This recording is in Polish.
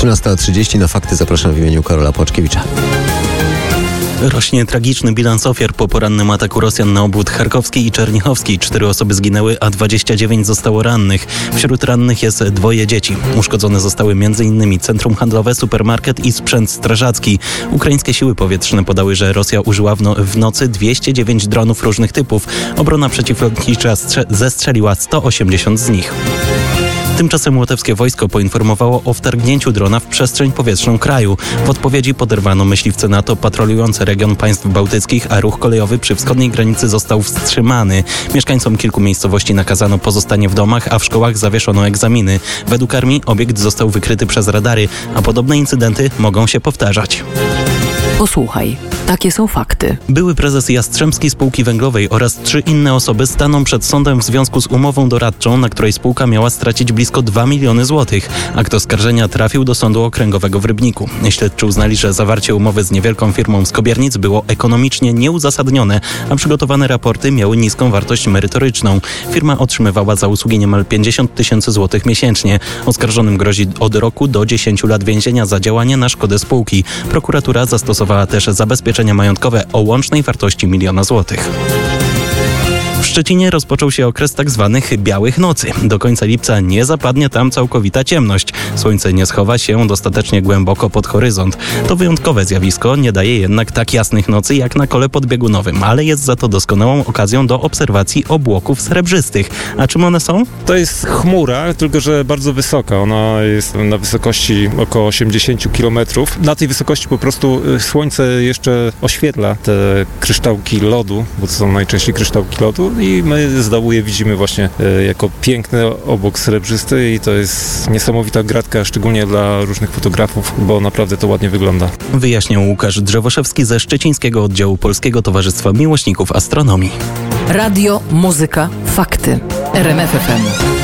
13:30 na fakty zapraszam w imieniu Karola Płaczkiewicza. Rośnie tragiczny bilans ofiar po porannym ataku Rosjan na obwód charkowski i czernichowski. 4 osoby zginęły, a 29 zostało rannych. Wśród rannych jest 2 dzieci. Uszkodzone zostały m.in. centrum handlowe, supermarket i sprzęt strażacki. Ukraińskie siły powietrzne podały, że Rosja użyła w nocy 209 dronów różnych typów. Obrona przeciwlotnicza zestrzeliła 180 z nich. Tymczasem łotewskie wojsko poinformowało o wtargnięciu drona w przestrzeń powietrzną kraju. W odpowiedzi poderwano myśliwce NATO patrolujące region państw bałtyckich, a ruch kolejowy przy wschodniej granicy został wstrzymany. Mieszkańcom kilku miejscowości nakazano pozostanie w domach, a w szkołach zawieszono egzaminy. Według armii obiekt został wykryty przez radary, a podobne incydenty mogą się powtarzać. Posłuchaj, takie są fakty. Były prezes Jastrzębskiej Spółki Węglowej oraz 3 inne osoby staną przed sądem w związku z umową doradczą, na której spółka miała stracić blisko 2 miliony złotych. Akt oskarżenia trafił do Sądu Okręgowego w Rybniku. Śledczy uznali, że zawarcie umowy z niewielką firmą z Kobiernic było ekonomicznie nieuzasadnione, a przygotowane raporty miały niską wartość merytoryczną. Firma otrzymywała za usługi niemal 50 tysięcy złotych miesięcznie. Oskarżonym grozi od roku do 10 lat więzienia za działanie na szkodę spółki. Prokuratura zastosowała też zabezpieczenia majątkowe o łącznej wartości 1 000 000 złotych. W Szczecinie rozpoczął się okres tzw. białych nocy. Do końca lipca nie zapadnie tam całkowita ciemność. Słońce nie schowa się dostatecznie głęboko pod horyzont. To wyjątkowe zjawisko, nie daje jednak tak jasnych nocy jak na kole podbiegunowym, ale jest za to doskonałą okazją do obserwacji obłoków srebrzystych. A czym one są? To jest chmura, tylko że bardzo wysoka. Ona jest na wysokości około 80 km. Na tej wysokości po prostu słońce jeszcze oświetla te kryształki lodu, bo to są najczęściej kryształki lodu, i my z dołu je widzimy właśnie jako piękny obłok srebrzysty i to jest niesamowita gratka, szczególnie dla różnych fotografów, bo naprawdę to ładnie wygląda. Wyjaśniał Łukasz Drzewoszewski ze szczecińskiego oddziału Polskiego Towarzystwa Miłośników Astronomii. Radio, muzyka, fakty. RMF FM.